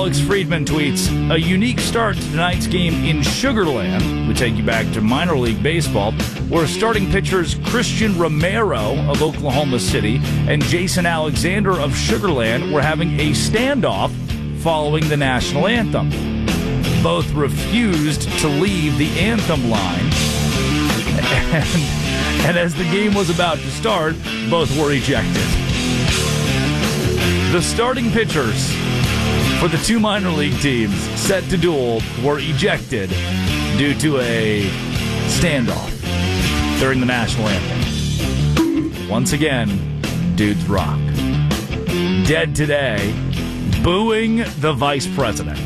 Alex Friedman tweets, a unique start to tonight's game in Sugarland. We take you back to minor league baseball, where starting pitchers Christian Romero of Oklahoma City and Jason Alexander of Sugarland were having a standoff following the national anthem. Both refused to leave the anthem line. And as the game was about to start, both were ejected. The starting pitchers for the two minor league teams set to duel were ejected due to a standoff during the national anthem. Once again, dudes rock. Dead today, booing the vice president.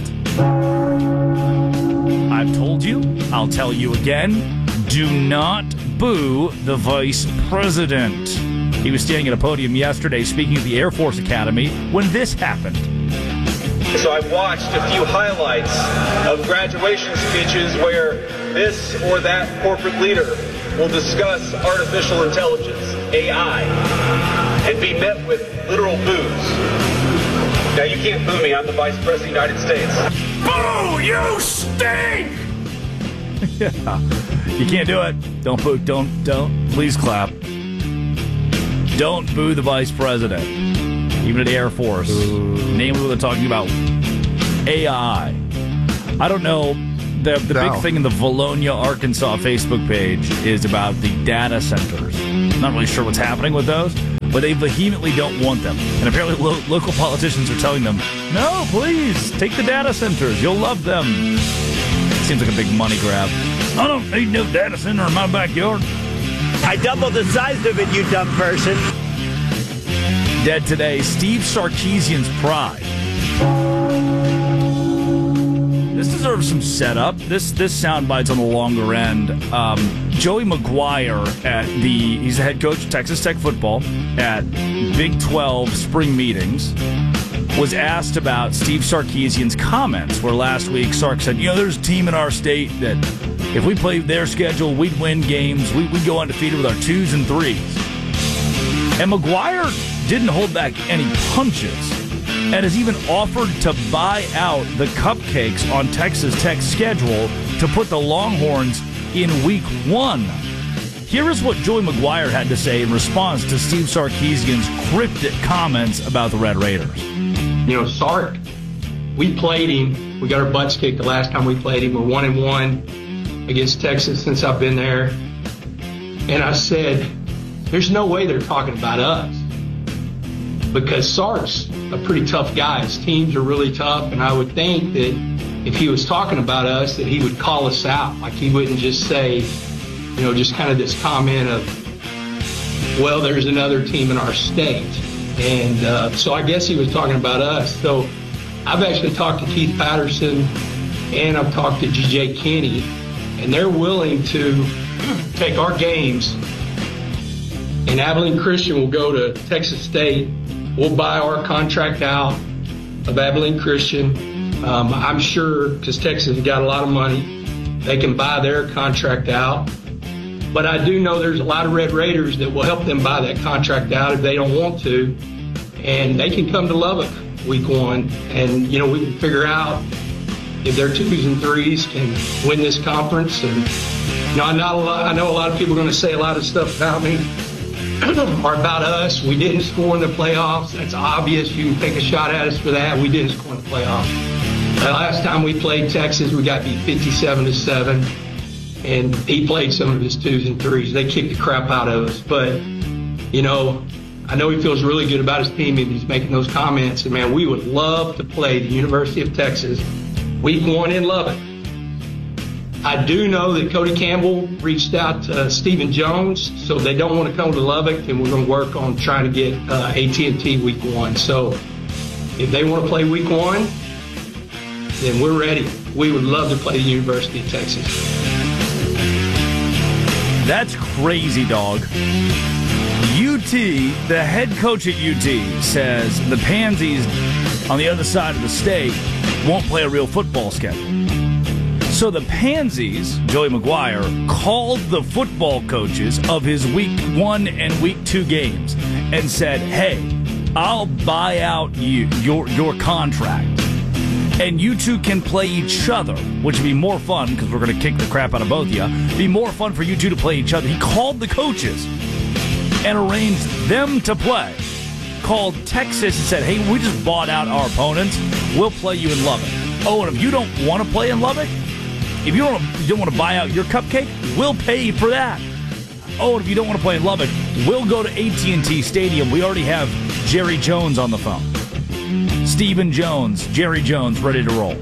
I've told you, I'll tell you again, do not boo the vice president. He was standing at a podium yesterday speaking at the Air Force Academy when this happened. So I've watched a few highlights of graduation speeches where this or that corporate leader will discuss artificial intelligence, AI, and be met with literal boos. Now you can't boo me, I'm the Vice President of the United States. Boo, you stink! Yeah. You can't do it. Don't boo. Don't. Please clap. Don't boo the vice president. Even at the Air Force. Namely when they're talking about AI. I don't know. The big thing in the Valonia, Arkansas Facebook page is about the data centers. Not really sure what's happening with those, but they vehemently don't want them. And apparently local politicians are telling them, no, please, take the data centers. You'll love them. Seems like a big money grab. I don't need no data center in my backyard. I doubled the size of it, you dumb person. Dead today, Steve Sarkisian's pride. This deserves some setup. This soundbite's on the longer end. Joey McGuire he's the head coach of Texas Tech football at Big 12 spring meetings, was asked about Steve Sarkisian's comments, where last week Sark said, there's a team in our state that if we played their schedule, we'd win games. We'd go undefeated with our 2s and 3s. And McGuire didn't hold back any punches and has even offered to buy out the cupcakes on Texas Tech's schedule to put the Longhorns in week 1. Here is what Joey McGuire had to say in response to Steve Sarkisian's cryptic comments about the Red Raiders. Sark, we played him. We got our butts kicked the last time we played him. We're 1-1 against Texas since I've been there. And I said, there's no way they're talking about us. Because Sark's a pretty tough guy. His teams are really tough. And I would think that if he was talking about us, that he would call us out. Like he wouldn't just say, just kind of this comment of, well, there's another team in our state. And so I guess he was talking about us. So I've actually talked to Keith Patterson and I've talked to G.J. Kinney, and they're willing to take our games, and Abilene Christian will go to Texas State. We'll buy our contract out of Abilene Christian. I'm sure, because Texas has got a lot of money, they can buy their contract out. But I do know there's a lot of Red Raiders that will help them buy that contract out if they don't want to. And they can come to Lubbock week 1. And, we can figure out if their 2s and 3s can win this conference. And, I know a lot of people are going to say a lot of stuff about me or about us. We didn't score in the playoffs. That's obvious. You can take a shot at us for that. We didn't score in the playoffs. The last time we played Texas, we got beat 57-7. And he played some of his 2s and 3s. They kicked the crap out of us. But, I know he feels really good about his team and he's making those comments. And, man, we would love to play the University of Texas week 1 in Lubbock. I do know that Cody Campbell reached out to Stephen Jones, so they don't want to come to Lubbock, and we're going to work on trying to get AT&T week 1. So if they want to play week 1, then we're ready. We would love to play the University of Texas. That's crazy, dog. UT, the head coach at UT, says the Pansies on the other side of the state won't play a real football schedule. So the Pansies, Joey McGuire, called the football coaches of his week 1 and week 2 games and said, hey, I'll buy out your contract. and you two can play each other, which would be more fun because we're going to kick the crap out of both of you. It'd be more fun for you two to play each other. He called the coaches and arranged them to play. Called Texas and said, hey, we just bought out our opponents. We'll play you in Lubbock. Oh, and if you don't want to play in Lubbock, if you don't want to buy out your cupcake, we'll pay for that. Oh, and if you don't want to play in Lubbock, we'll go to AT&T Stadium. We already have Jerry Jones on the phone. Stephen Jones, Jerry Jones, ready to roll.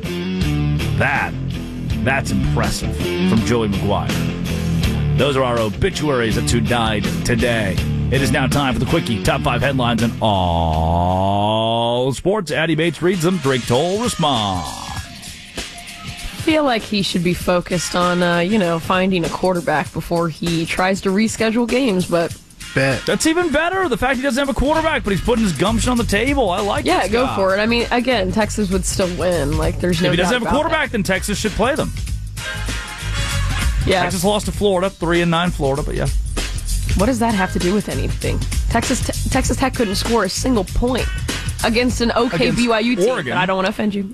That's impressive from Joey Maguire. Those are our obituaries. That's who died today. It is now time for the Quickie. Top 5 headlines in all sports. Addie Bates reads them. Drake Toll responds. I feel like he should be focused on, finding a quarterback before he tries to reschedule games, but... Bet. That's even better. The fact he doesn't have a quarterback, but he's putting his gumption on the table. I like this guy. Go for it. I mean, again, Texas would still win. Like, there's no doubt. If he doesn't have a about quarterback, that. then Texas should play them. Yeah. Texas lost to Florida, 3-9 Florida, but yeah. What does that have to do with anything? Texas Tech couldn't score a single point against an against BYU team. Oregon. But I don't want to offend you.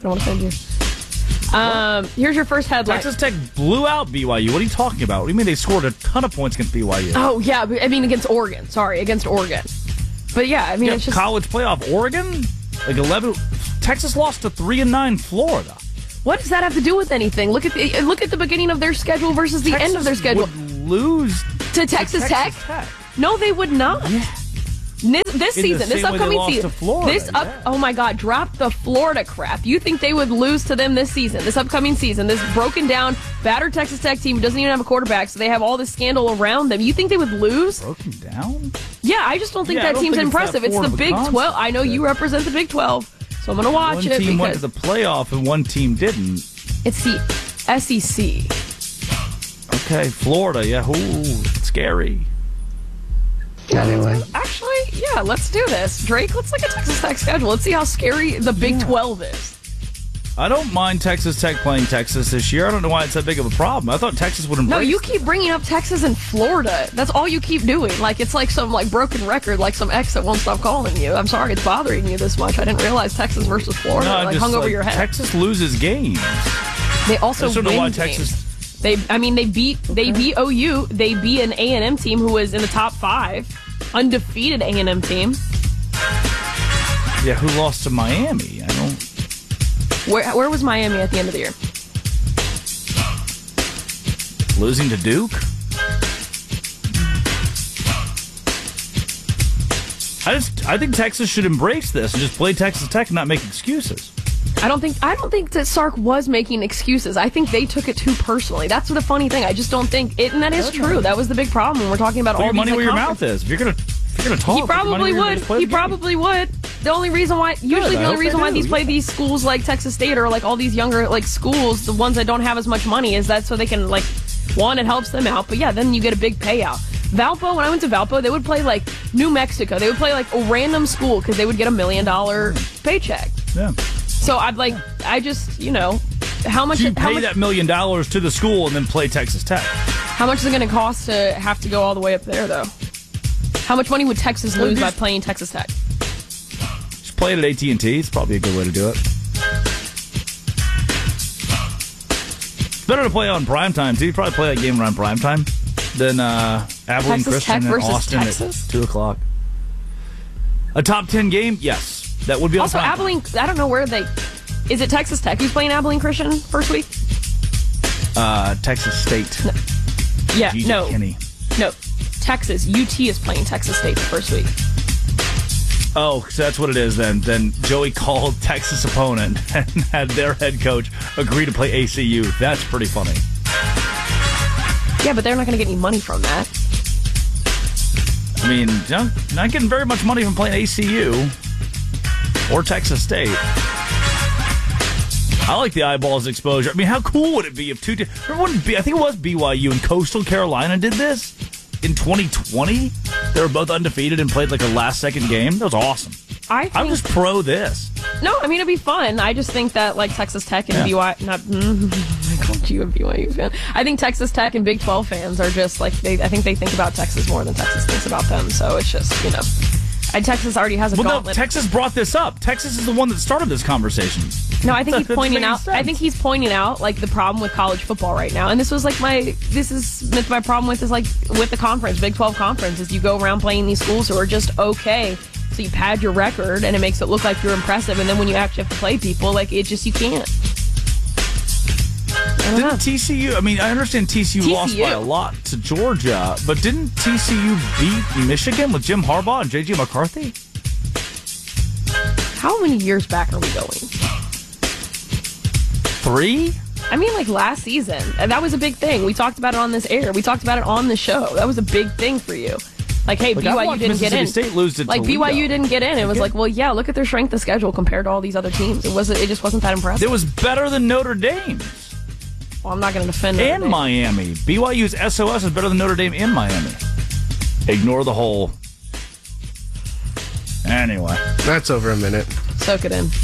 Here's your first headline. Texas Tech blew out BYU. What are you talking about? What do you mean they scored a ton of points against BYU? Oh, yeah. I mean, against Oregon. Sorry, against Oregon. But yeah, I mean, it's just... College playoff. Oregon? Like 11... Texas lost to 3-9 Florida. What does that have to do with anything? Look at the beginning of their schedule versus the end of their schedule. Would lose to Texas Tech? No, they would not. Yeah. This season, this upcoming season, Florida, oh my God, drop the Florida crap. You think they would lose to them this season, this upcoming season, this broken down, battered Texas Tech team who doesn't even have a quarterback, so they have all this scandal around them. You think they would lose? Broken down? Yeah, I just don't think that team's impressive. It's the Big 12. I know you represent the Big 12, so I'm going to watch it. One team went to the playoff and one team didn't. It's the SEC. Okay, Florida, yeah, ooh, scary. Anyway. Actually, yeah, let's do this. Drake, let's look at Texas Tech schedule. Let's see how scary the Big 12 is. I don't mind Texas Tech playing Texas this year. I don't know why it's that big of a problem. I thought Texas would embrace No, you keep bringing up Texas and Florida. That's all you keep doing. Like, it's like some broken record, like some ex that won't stop calling you. I'm sorry it's bothering you this much. I didn't realize Texas versus Florida hung over your head. Texas loses games. They also win why games. Texas... They beat OU. They beat an A&M team who was in the top 5, undefeated A&M team. Yeah, who lost to Miami? I don't. Where was Miami at the end of the year? Losing to Duke. I think Texas should embrace this and just play Texas Tech and not make excuses. I don't think that Sark was making excuses. I think they took it too personally. That's the funny thing. I just don't think it, and that is true. That was the big problem when we're talking about all your these money where your mouth is. If you're gonna talk, he probably would. He probably would. The only reason why, usually the only reason why these schools like Texas State or like all these younger like schools, the ones that don't have as much money, is that so they can like, one, it helps them out, but yeah, then you get a big payout. Valpo, when I went to Valpo, they would play like New Mexico. They would play like a random school because they would get $1 million paycheck. Yeah. So how much? You pay that $1 million to the school and then play Texas Tech. How much is it going to cost to have to go all the way up there, though? How much money would Texas lose by playing Texas Tech? Just play it at AT&T. It's probably a good way to do it. It's better to play on primetime, too. You probably play that game around primetime than Abilene Christian and Austin Texas? at 2 o'clock. A top 10 game? Yes. That would be also Abilene. I don't know where they. Is it Texas Tech who's playing Abilene Christian first week? Texas State. No. Yeah, G.J. no. Kinney. No, Texas. UT is playing Texas State the first week. Oh, so that's what it is then. Then Joey called Texas opponent and had their head coach agree to play ACU. That's pretty funny. Yeah, but they're not going to get any money from that. I mean, not getting very much money from playing ACU or Texas State. I like the eyeballs exposure. I mean, how cool would it be if I think it was BYU and Coastal Carolina did this in 2020? They were both undefeated and played like a last-second game. That was awesome. I'm just pro this. No, I mean, it'd be fun. I just think that, like, Texas Tech and BYU... I called you a BYU fan. I think Texas Tech and Big 12 fans are just, like... I think they think about Texas more than Texas thinks about them. So it's just, Texas already has a gauntlet. No, Texas brought this up. Texas is the one that started this conversation. No, I think he's pointing out. I think he's pointing out like the problem with college football right now, and this is my problem with with the conference, Big 12 conference, is you go around playing these schools who are just okay, so you pad your record and it makes it look like you're impressive, and then when you actually have to play people, like you can't. Didn't TCU? I mean, I understand TCU lost by a lot to Georgia, but didn't TCU beat Michigan with Jim Harbaugh and J.J. McCarthy? How many years back are we going? 3? I mean, like last season. And that was a big thing. We talked about it on this air. We talked about it on the show. That was a big thing for you. Like, hey, BYU didn't get in. State lose to like, Toledo. BYU didn't get in. It was like, well, yeah, look at their strength of schedule compared to all these other teams. It just wasn't that impressive. It was better than Notre Dame. Well, I'm not going to defend Notre Dame. Miami. BYU's SOS is better than Notre Dame and Miami. Ignore the whole. Anyway. That's over a minute. Soak it in.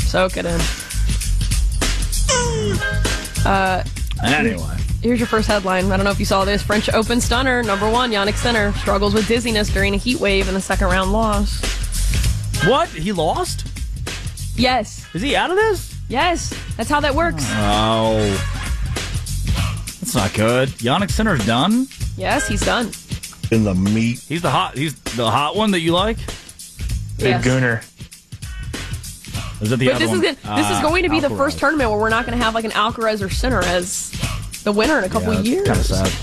Anyway. Here's your first headline. I don't know if you saw this. French Open stunner, number 1, Yannick Sinner, struggles with dizziness during a heat wave in the second round loss. What? He lost? Yes. Is he out of this? Yes. That's how that works. Oh. That's not good. Yannick Sinner's done? Yes, he's done. In the meat. He's the hot one that you like? Big Gooner. Is that the but other one? This is going to be the Alcaraz. first tournament where we're not going to have like an Alcaraz or Sinner as the winner in a couple of years. Kind of sad.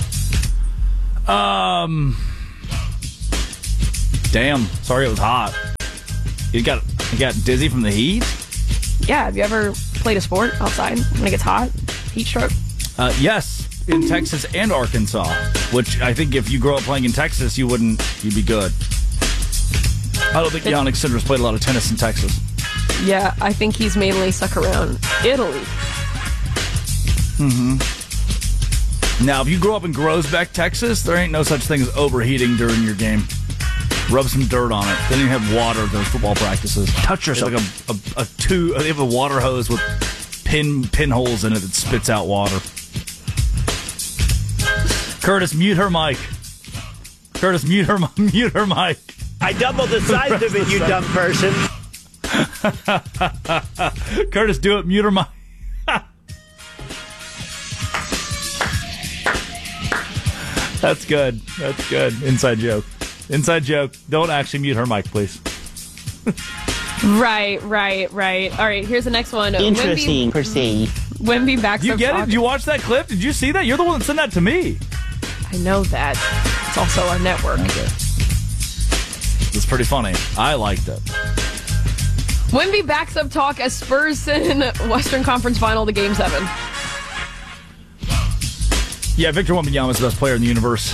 Damn. Sorry it was hot. You got dizzy from the heat? Yeah. Have you ever played a sport outside when it gets hot? Heat stroke? Yes. In Texas and Arkansas. Which I think if you grow up playing in Texas, you'd be good. I don't think Yannick Sinner's played a lot of tennis in Texas. Yeah, I think he's mainly stuck around Italy. Mm-hmm. Now, if you grow up in Groesbeck, Texas, there ain't no such thing as overheating during your game. Rub some dirt on it. They don't even have water at those football practices. Touch yourself. Like they have a water hose with pinholes in it that spits out water. Curtis, mute her mic. Curtis, mute her mic. I doubled the size of it, you dumb person. Curtis, do it. Mute her mic. That's good. Inside joke. Don't actually mute her mic, please. Right. All right, here's the next one. Interesting, per se. Wemby backs You up get it? talk. Did you watch that clip? Did you see that? You're the one that sent that to me. I know that. It's also our network. Okay. It's pretty funny. I liked it. Wemby backs up talk as Spurs in Western Conference Final to Game 7. Yeah, Victor Wembanyama is the best player in the universe.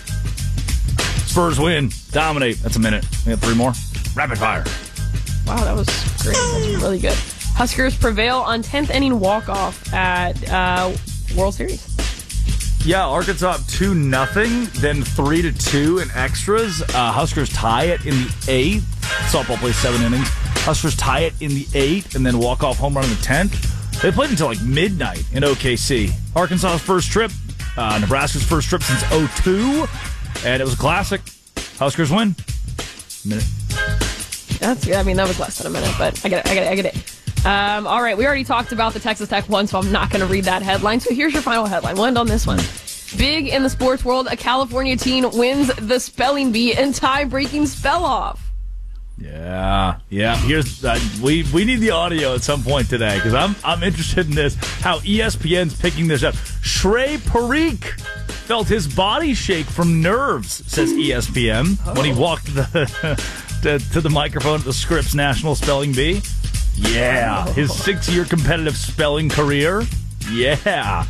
Spurs win. Dominate. That's a minute. We have 3 more. Rapid fire. Wow, that was great. That's really good. Huskers prevail on 10th inning walk-off at World Series. Yeah, Arkansas up 2-0, then 3-2 in extras. Huskers tie it in the 8th. Softball plays 7 innings. Huskers tie it in the 8th and then walk off home run in the 10th. They played until like midnight in OKC. Arkansas's first trip, Nebraska's first trip since 2002, and it was a classic. Huskers win. Minute. That was less than a minute, but I get it. All right, we already talked about the Texas Tech one, so I'm not going to read that headline. So here's your final headline. We'll end on this one. Big in the sports world, a California teen wins the spelling bee and tie-breaking spell-off. Yeah. Here's we need the audio at some point today because I'm interested in this. How ESPN's picking this up. Shrey Parikh felt his body shake from nerves, says ESPN when he walked to the microphone at the Scripps National Spelling Bee. Yeah, his 6-year competitive spelling career. Yeah,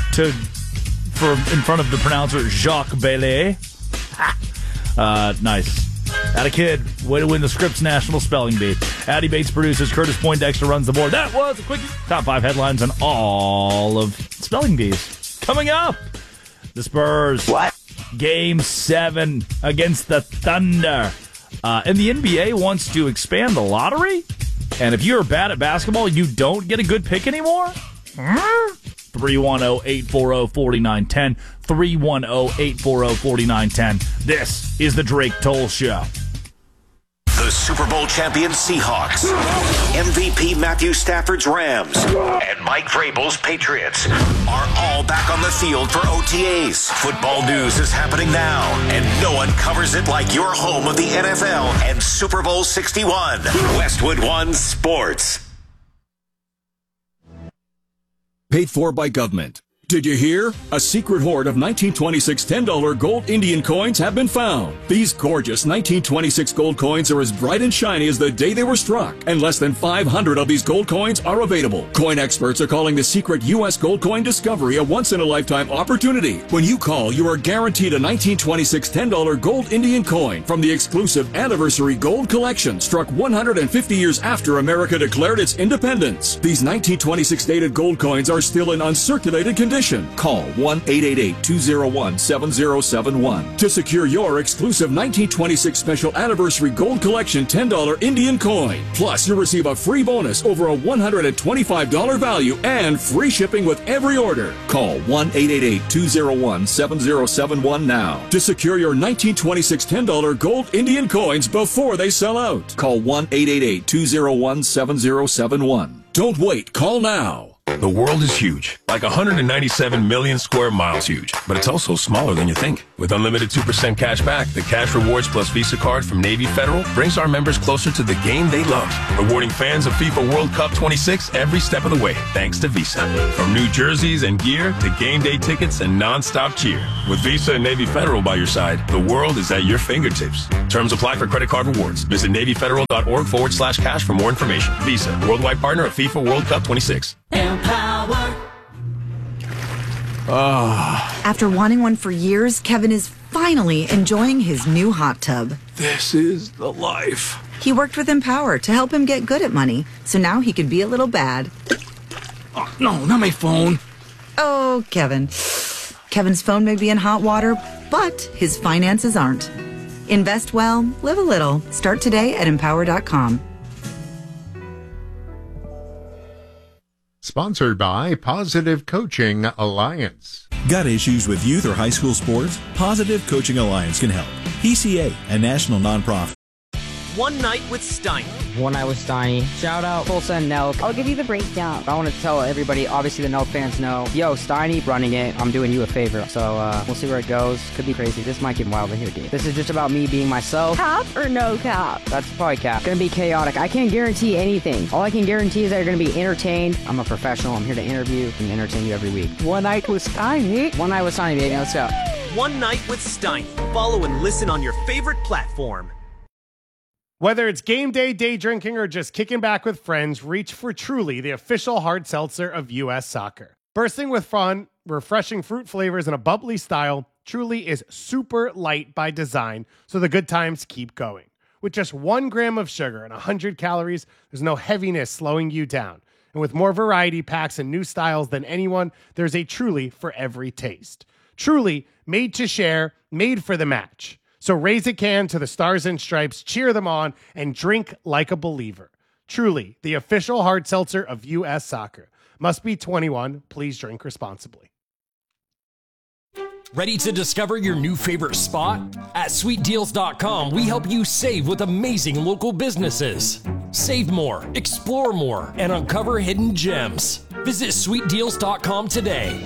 in front of the pronouncer Jacques Baillet. Nice. Atta kid, way to win the Scripps National Spelling Bee. Addie Bates produces, Curtis Poindexter runs the board. That was a quickie. Top 5 headlines on all of spelling bees. Coming up, the Spurs. What? Game 7 against the Thunder. And the NBA wants to expand the lottery. And if you're bad at basketball, you don't get a good pick anymore? 310-840-4910. 310-840-4910. This is the Drake Toll Show. The the Super Bowl champion Seahawks, MVP Matthew Stafford's Rams, and Mike Vrabel's Patriots are all back on the field for OTAs. Football news is happening now, and no one covers it like your home of the NFL and Super Bowl 61. Westwood One Sports. Paid for by government. Did you hear? A secret hoard of 1926 $10 gold Indian coins have been found. These gorgeous 1926 gold coins are as bright and shiny as the day they were struck, and less than 500 of these gold coins are available. Coin experts are calling the secret U.S. gold coin discovery a once-in-a-lifetime opportunity. When you call, you are guaranteed a 1926 $10 gold Indian coin from the exclusive Anniversary Gold Collection, struck 150 years after America declared its independence. These 1926 dated gold coins are still in uncirculated condition. Call 1-888-201-7071 to secure your exclusive 1926 Special Anniversary Gold Collection $10 Indian coin. Plus, you'll receive a free bonus over a $125 value and free shipping with every order. Call 1-888-201-7071 now to secure your 1926 $10 gold Indian coins before they sell out. Call 1-888-201-7071. Don't wait. Call now. The world is huge, like 197 million square miles huge, but it's also smaller than you think. With unlimited 2% cash back, the Cash Rewards Plus Visa card from Navy Federal brings our members closer to the game they love, rewarding fans of FIFA World Cup 26 every step of the way, thanks to Visa. From new jerseys and gear to game day tickets and non-stop cheer. With Visa and Navy Federal by your side, the world is at your fingertips. Terms apply for credit card rewards. Visit NavyFederal.org/cash for more information. Visa, worldwide partner of FIFA World Cup 26. Empower. After wanting one for years, Kevin is finally enjoying his new hot tub. This is the life. He worked with Empower to help him get good at money, so now he could be a little bad. Oh, no, not my phone. Oh, Kevin. Kevin's phone may be in hot water, but his finances aren't. Invest well, live a little. Start today at Empower.com. Sponsored by Positive Coaching Alliance. Got issues with youth or high school sports? Positive Coaching Alliance can help. PCA, a national nonprofit. One Night with Steiny. One Night with Steiny. Shout out Tulsa and Nelk. I'll give you the breakdown. I want to tell everybody, obviously the Nelk fans know, yo, Steiny running it, I'm doing you a favor. So we'll see where it goes. Could be crazy. This might get wild in here, dude. This is just about me being myself. Cap or no cap? That's probably cap. Gonna be chaotic. I can't guarantee anything. All I can guarantee is that you're gonna be entertained. I'm a professional. I'm here to interview and entertain you every week. One Night with Steiny. One Night with Steiny, baby. Let's go. One Night with Steiny. Follow and listen on your favorite platform. Whether it's game day, day drinking, or just kicking back with friends, reach for Truly, the official hard seltzer of U.S. Soccer. Bursting with fun, refreshing fruit flavors, and a bubbly style, Truly is super light by design, so the good times keep going. With just 1 gram of sugar and 100 calories, there's no heaviness slowing you down. And with more variety packs and new styles than anyone, there's a Truly for every taste. Truly, made to share, made for the match. So raise a can to the Stars and Stripes, cheer them on, and drink like a believer. Truly, the official hard seltzer of U.S. Soccer. Must be 21. Please drink responsibly. Ready to discover your new favorite spot? At sweetdeals.com, we help you save with amazing local businesses. Save more, explore more, and uncover hidden gems. Visit sweetdeals.com today.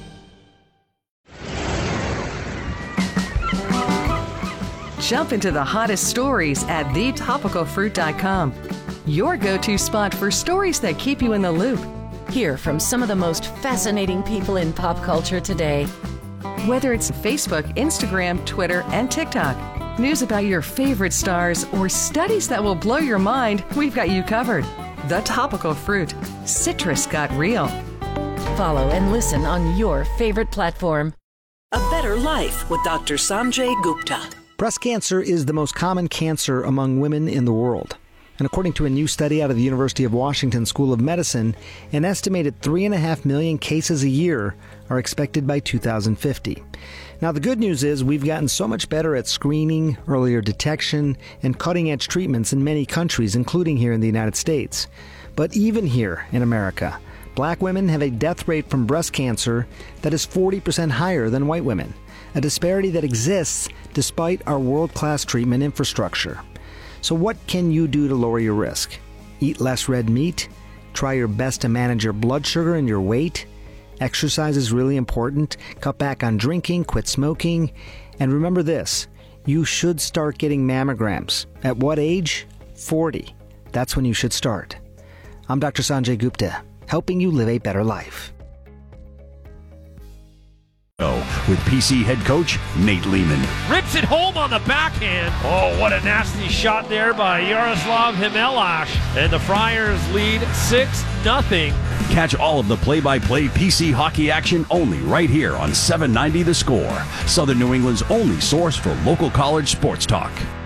Jump into the hottest stories at thetopicalfruit.com. Your go-to spot for stories that keep you in the loop. Hear from some of the most fascinating people in pop culture today. Whether it's Facebook, Instagram, Twitter, and TikTok, news about your favorite stars, or studies that will blow your mind, we've got you covered. The Topical Fruit. Citrus got real. Follow and listen on your favorite platform. A Better Life with Dr. Sanjay Gupta. Breast cancer is the most common cancer among women in the world. And according to a new study out of the University of Washington School of Medicine, an estimated 3.5 million cases a year are expected by 2050. Now, the good news is we've gotten so much better at screening, earlier detection, and cutting-edge treatments in many countries, including here in the United States. But even here in America, black women have a death rate from breast cancer that is 40% higher than white women, a disparity that exists despite our world-class treatment infrastructure. So what can you do to lower your risk? Eat less red meat? Try your best to manage your blood sugar and your weight? Exercise is really important. Cut back on drinking, quit smoking. And remember this, you should start getting mammograms. At what age? 40. That's when you should start. I'm Dr. Sanjay Gupta, helping you live a better life. With PC head coach Nate Lehman. Rips it home on the backhand. Oh, what a nasty shot there by Yaroslav Himelash. And the Friars lead 6-0. Catch all of the play-by-play PC hockey action only right here on 790 The Score, Southern New England's only source for local college sports talk.